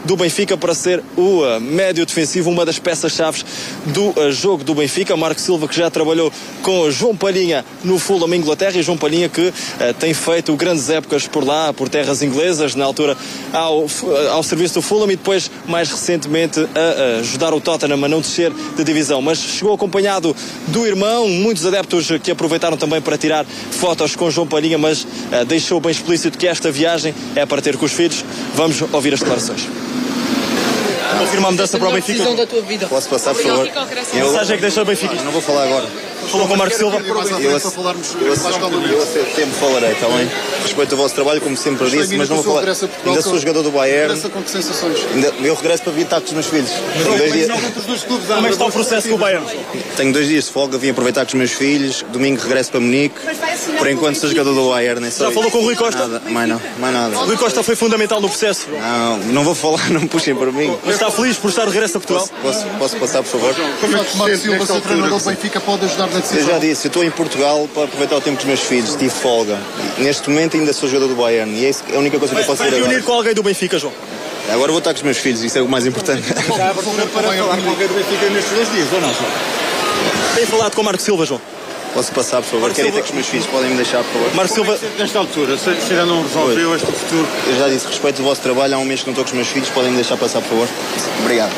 do Benfica para ser o médio defensivo, uma das peças-chave do jogo do Benfica. Marco Silva, que já trabalhou com João Palhinha no Fulham, Inglaterra, e João Palhinha que tem feito grandes épocas por lá, por terras inglesas, na altura ao serviço do Fulham, e depois mais recentemente a ajudar o Tottenham a não descer de divisão. Mas chegou acompanhado do irmão, muitos adeptos que aproveitaram também para tirar fotos com João Palhinha, mas deixou bem explícito que esta viagem é para ter com os filhos. Vamos ouvir as declarações. Confirma a mudança para o Benfica? Da tua vida. Posso passar, por favor? Que mensagem é que deixou o Benfica? Não vou falar agora. Falou com o Marco Silva? Eu a tempo falarei, está bem? Respeito o vosso trabalho, como sempre disse, mas não vou falar. Ainda sou jogador do Bayern. Com que sensações? Eu regresso para vir estar com os meus filhos. Como é que está o processo com o Bayern? Tenho 2 dias de folga, vim aproveitar com os meus filhos. Domingo regresso para Munique. Por enquanto sou jogador do Bayern. Já falou com o Rui Costa? Nada, mais nada. O Rui Costa foi fundamental no processo. Não vou falar, não me puxem para mim. Mas está feliz por estar de regresso a Portugal? Posso passar, por favor? Como é que Marco Silva, ser treinador do Benfica, pode ajudar na decisão? Eu já disse, eu estou em Portugal para aproveitar o tempo com os meus filhos, tive folga. Neste momento ainda sou jogador do Bayern e é a única coisa que eu posso dizer agora. Vai reunir com alguém do Benfica, João? Agora vou estar com os meus filhos, isso é o mais importante. Já para falar com alguém do Benfica nestes 2 dias, ou não, João? Tem falado com o Marco Silva, João? Posso passar, por favor? Quero ir ter com os meus filhos, podem me deixar, por favor? Marco Silva, nesta altura, se ainda não resolveu este futuro... Eu já disse, respeito o vosso trabalho, há um mês que não estou com os meus filhos, podem me deixar passar, por favor? Obrigado.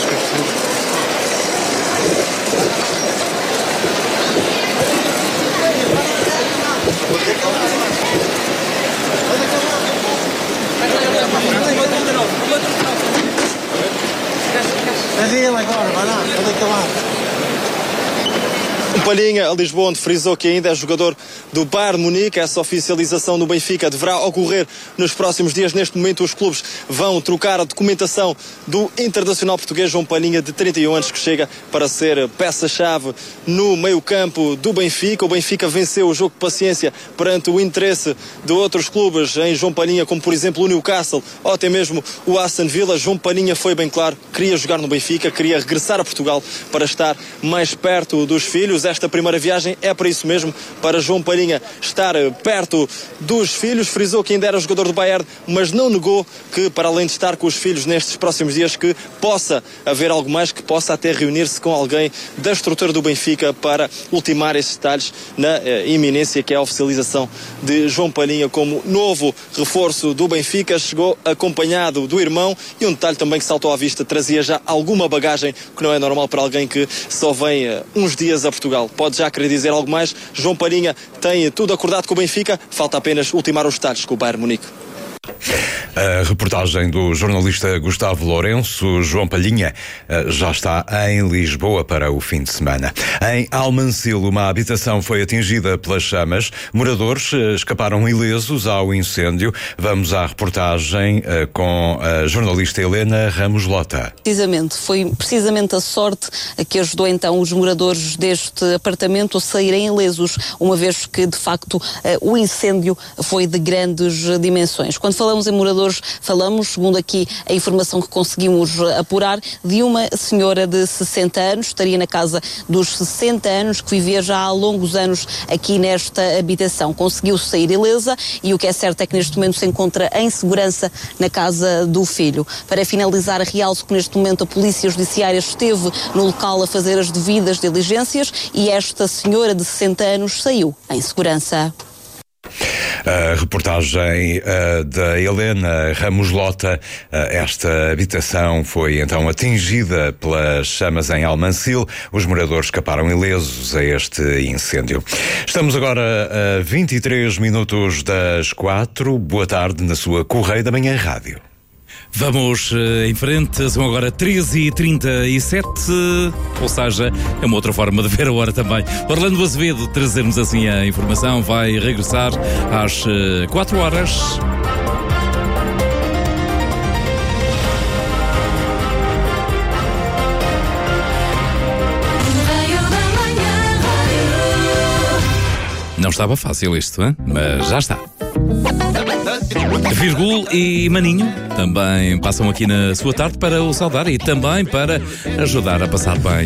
Palhinha, a Lisboa, onde frisou que ainda é jogador do Bayern Munique. Essa oficialização no Benfica deverá ocorrer nos próximos dias. Neste momento os clubes vão trocar a documentação do internacional português João Palhinha, de 31 anos, que chega para ser peça-chave no meio-campo do Benfica. O Benfica venceu o jogo de paciência perante o interesse de outros clubes em João Palhinha, como por exemplo o Newcastle ou até mesmo o Aston Villa. João Palhinha foi bem claro, queria jogar no Benfica, queria regressar a Portugal para estar mais perto dos filhos. Esta primeira viagem é para isso mesmo, para João Palhinha estar perto dos filhos. Frisou que ainda era jogador do Bayern, mas não negou que, para além de estar com os filhos nestes próximos dias, que possa haver algo mais, que possa até reunir-se com alguém da estrutura do Benfica para ultimar esses detalhes na iminência que é a oficialização de João Palhinha como novo reforço do Benfica. Chegou acompanhado do irmão, e um detalhe também que saltou à vista: trazia já alguma bagagem, que não é normal para alguém que só vem uns dias a Portugal. Pode já querer dizer algo mais. João Palhinha tem tudo acordado com o Benfica, falta apenas ultimar os detalhes com o Bayern Munique. A reportagem do jornalista Gustavo Lourenço. João Palhinha já está em Lisboa para o fim de semana. Em Almancil, uma habitação foi atingida pelas chamas. Moradores escaparam ilesos ao incêndio. Vamos à reportagem com a jornalista Helena Ramos Lota. Foi precisamente a sorte que ajudou então os moradores deste apartamento a saírem ilesos, uma vez que de facto o incêndio foi de grandes dimensões. Quando falamos em moradores, falamos, segundo aqui a informação que conseguimos apurar, de uma senhora de 60 anos, estaria na casa dos 60 anos, que vivia já há longos anos aqui nesta habitação. Conseguiu sair ilesa e o que é certo é que neste momento se encontra em segurança na casa do filho. Para finalizar, realço que neste momento a Polícia Judiciária esteve no local a fazer as devidas diligências e esta senhora de 60 anos saiu em segurança. A reportagem da Helena Ramos Lota. Esta habitação foi então atingida pelas chamas em Almancil. Os moradores escaparam ilesos a este incêndio. Estamos agora a 23 minutos das 4. Boa tarde na sua Correio da Manhã Rádio. Vamos em frente, são agora 13h37, ou seja, é uma outra forma de ver a hora também. Orlando Azevedo, trazermos assim a informação, vai regressar às 4 horas. Não estava fácil isto, hein? Mas já está. Virgul e Maninho também passam aqui na sua tarde para o saudar e também para ajudar a passar bem.